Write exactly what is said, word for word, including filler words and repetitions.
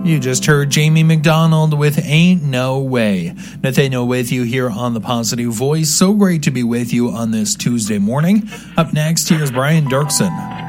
You just heard Jamie McDonald with Ain't No Way. Nathaniel with you here on The Positive Voice. So great to be with you on this Tuesday morning. Up next, here's Brian Dirksen.